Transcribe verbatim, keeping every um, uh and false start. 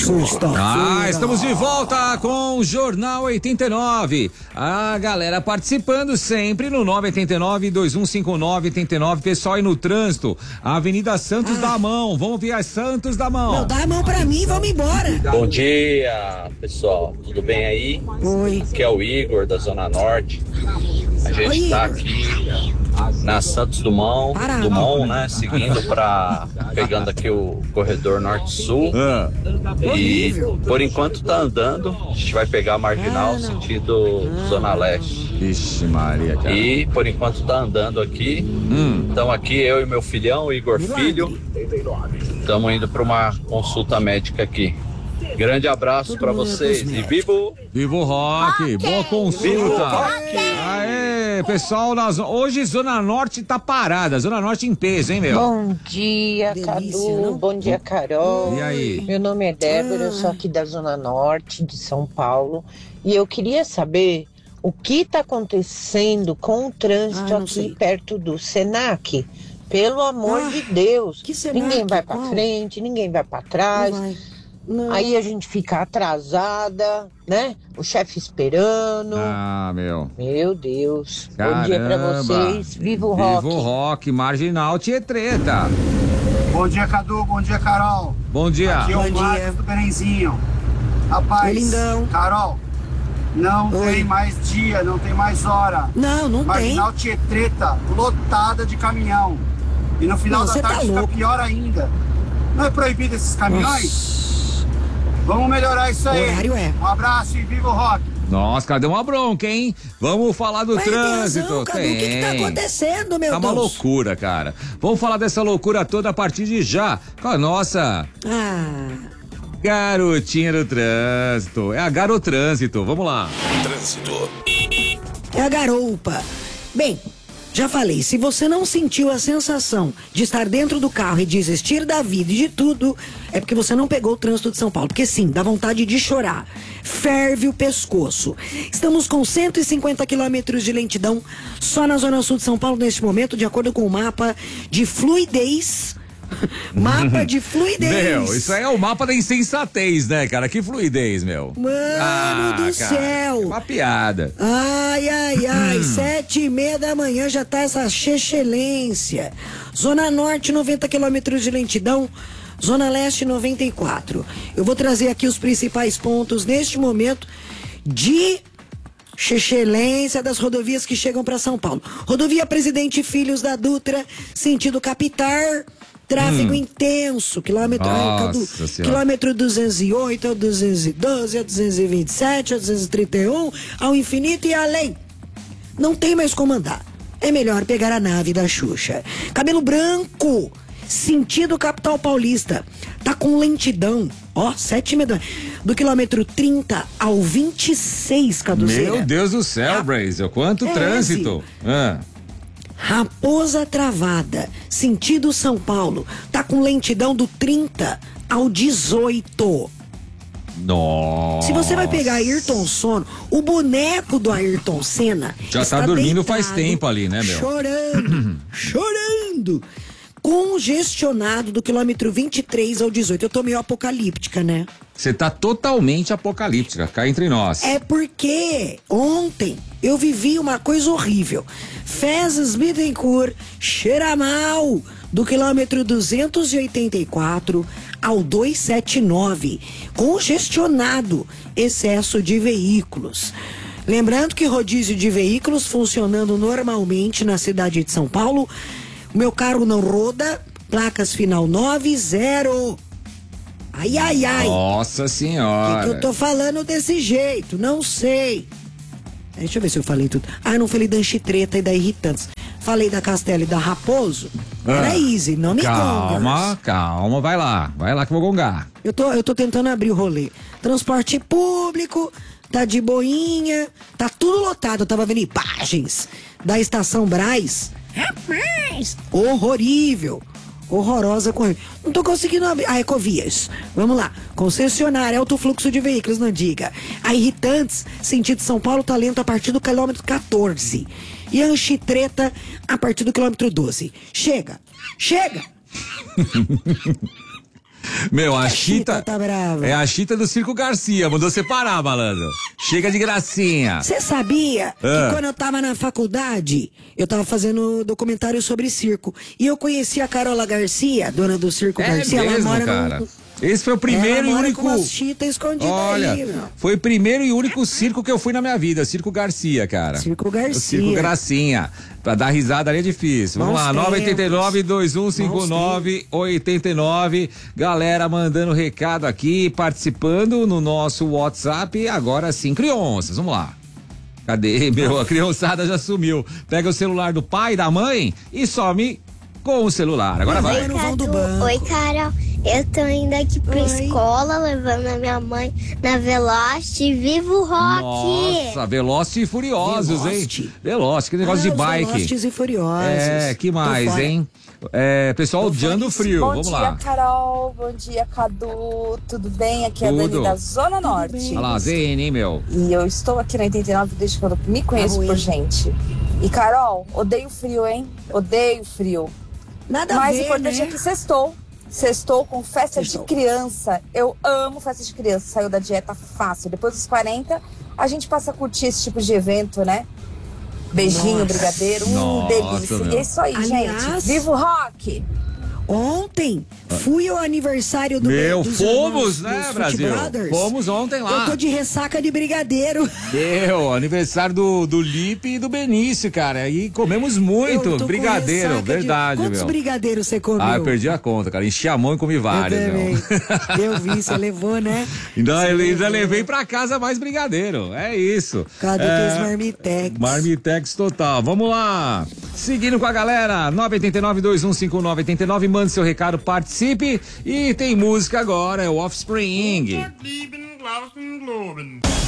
susto. Ah, estamos de volta com o Jornal oitenta e nove. A galera participando sempre no nove oito nove, dois um cinco nove, oito nove. Pessoal aí no trânsito, Avenida Santos ah. da Mão. Vamos ver as Santos da Mão. Não, dá a mão pra mim e vamos embora. Bom dia, pessoal. Tudo bem aí? Oi. Aqui é o Igor, da Zona Norte. A gente Oi, tá aqui na Santos Dumont, Parado. Dumont, né? Seguindo pra... pegando aqui o corredor Norte-Sul. Ah. E por enquanto tá andando. A gente vai pegar a Marginal ah, sentido ah. Zona Leste. Vixe Maria, cara. E por enquanto tá andando aqui. Hum. Então aqui eu e meu filhão, Igor Filho, estamos indo para uma consulta médica aqui. Grande abraço para vocês e vivo! Vivo o rock! Okay. Boa consulta! Vivo rock. Aê, pessoal, nós, hoje Zona Norte tá parada, Zona Norte em peso, hein, meu? Bom dia, Delícia, Cadu, não? Bom dia, Carol. E aí? Meu nome é Débora, ah. eu sou aqui da Zona Norte de São Paulo e eu queria saber o que tá acontecendo com o trânsito ah, aqui sei. perto do Senac. Pelo amor ah, de Deus, que ninguém vai para frente, ninguém vai para trás. Não vai. Não. Aí a gente fica atrasada, né? O chefe esperando. Ah, meu. Meu Deus. Caramba. Bom dia pra vocês. Viva o rock. Viva o rock. Marginal Tietreta. Bom dia, Cadu. Bom dia, Carol. Bom dia. Aqui é o Marcos do Berenzinho. Rapaz, lindão. Carol, não Oi. tem mais dia, não tem mais hora. Não, não Marginal tem. Marginal Tietreta, lotada de caminhão. E no final não, da tarde tá fica louco. pior ainda. Não é proibido esses caminhões? Nossa. Vamos melhorar isso aí. Horário é. Um abraço e viva o rock. Nossa, cadê uma bronca, hein? Vamos falar do Mas trânsito. Atenção, Cadu, o que, que tá acontecendo, meu tá Deus? Tá uma loucura, cara. Vamos falar dessa loucura toda a partir de já com a nossa... Ah... garotinha do trânsito. É a Garotrânsito. Vamos lá. Trânsito. É a garoupa. Bem... Já falei, se você não sentiu a sensação de estar dentro do carro e desistir da vida e de tudo, é porque você não pegou o trânsito de São Paulo. Porque sim, dá vontade de chorar. Ferve o pescoço. Estamos com cento e cinquenta quilômetros de lentidão só na Zona Sul de São Paulo neste momento, de acordo com o mapa de fluidez. Mapa de fluidez. Meu, isso aí é o mapa da insensatez, né, cara? Que fluidez, meu. Mano ah, do cara, céu. É uma piada. Ai, ai, ai. Sete e meia da manhã já tá essa excelência. Zona Norte, noventa quilômetros de lentidão. Zona Leste, noventa e quatro. Eu vou trazer aqui os principais pontos neste momento de excelência das rodovias que chegam para São Paulo. Rodovia Presidente Filhos da Dutra, sentido Capitar. Tráfego hum. intenso, quilômetro, Cadu, quilômetro duzentos e oito, ao duzentos e doze, ao duzentos e vinte e sete, ao duzentos e trinta e um, ao infinito e além. Não tem mais como andar. É melhor pegar a nave da Xuxa. Cabelo Branco, sentido Capital Paulista. Tá com lentidão, ó, sete e meia, do quilômetro trinta ao vinte e seis, Caduzeira. Meu Deus do céu, ah, Brasil, quanto é trânsito. Ah. Raposa Travada, sentido São Paulo, tá com lentidão do trinta ao dezoito. Nossa. Se você vai pegar Ayrton Senna, o boneco do Ayrton Senna já tá dormindo faz tempo ali, né, meu? Chorando, chorando. Congestionado do quilômetro vinte e três ao dezoito. Eu tô meio apocalíptica, né? Você tá totalmente apocalíptica, cá entre nós. É porque ontem eu vivi uma coisa horrível. Fezes Bittencourt cheira mal do quilômetro duzentos e oitenta e quatro ao duzentos e setenta e nove. Congestionado, excesso de veículos. Lembrando que rodízio de veículos funcionando normalmente na cidade de São Paulo. O meu carro não roda, placas final noventa. Ai, ai, ai. Nossa senhora. O que, que eu tô falando desse jeito? Não sei. Deixa eu ver se eu falei tudo. Ah, eu não falei da Anchitreta e da Irritantes. Falei da Castelo e da Raposo. Ah, era easy, não me calma, gongas. Calma, calma, vai lá. Vai lá que eu vou gongar. Eu tô, eu tô tentando abrir o rolê. Transporte público, tá de boinha, tá tudo lotado. Eu tava vendo imagens da Estação Brás. Rapaz, horrorível. Horrorosa corrida. Não tô conseguindo abrir. A Ecovias. Vamos lá. Concessionária, alto fluxo de veículos, não diga. A Irritantes, sentido São Paulo, tá lento a partir do quilômetro quatorze. E a Anchitreta a partir do quilômetro doze. Chega! Chega! Meu, a, a Chita, Chita tá brava. É a Chita do Circo Garcia, mandou separar, malandro. Chega de gracinha. Você sabia ah. que quando eu tava na faculdade, eu tava fazendo documentário sobre circo. E eu conheci a Carola Garcia, dona do Circo é Garcia. Mesmo, ela mora cara? no... Esse foi o primeiro ela e único. Com umas chita escondida Olha, aí, meu. foi o primeiro e único circo que eu fui na minha vida, Circo Garcia, cara. Circo Garcia. O Circo Gracinha. Pra dar risada ali é difícil. Vamos Bons lá, nove oito nove, dois um cinco nove, oito nove. Galera mandando recado aqui, participando no nosso WhatsApp. Agora sim, crianças, vamos lá. Cadê? Meu, a criançada já sumiu. Pega o celular do pai, da mãe e some com o celular. Agora vai. Oi, Cadu. Oi, Carol. Eu tô indo aqui pra Oi. escola, levando a minha mãe na Veloci. Viva o rock! Nossa, Veloci e Furiosos, Veloci. hein? Veloci, que negócio ah, de bike. Velozes e Furiosos. É, que mais, hein? É, pessoal, odiando frio, Bom vamos dia, lá. Carol. Bom dia, Cadu. Tudo bem? Aqui é a Tudo. Dani da Zona Norte. Olha lá, Z N, hein, meu? E eu estou aqui na oitenta e nove desde quando eu me conheço Ah, por gente. E, Carol, odeio frio, hein? Odeio frio. Nada O mais a ver, importante né? é que sextou. Sextou com festa Sextou. de criança. Eu amo festa de criança. Saiu da dieta fácil. Depois dos quarenta, a gente passa a curtir esse tipo de evento, né? Beijinho, Nossa. brigadeiro. Hum, Nossa, delícia. meu. E é isso aí, Aliás, gente. Viva o rock! Ontem fui ao aniversário do Meu, dos fomos, irmãos, né, dos Foot Brasil? Brothers. Fomos ontem lá. Eu tô de ressaca de brigadeiro. Meu, aniversário do, do Lipe e do Benício, cara. E comemos muito Eu tô com brigadeiro, ressaca de- verdade, Quantos meu. brigadeiros você comeu? Ah, eu perdi a conta, cara. Enchi a mão e comi vários, eu meu. também. Eu vi, você levou, né? Ainda, Você ainda levou. levei pra casa mais brigadeiro. É isso. Cadê é... os marmitex? Marmitex total. Vamos lá. Seguindo com a galera. nove oito nove, dois um cinco nove, oito nove. Mande seu recado, participe. E tem música agora. É o Offspring.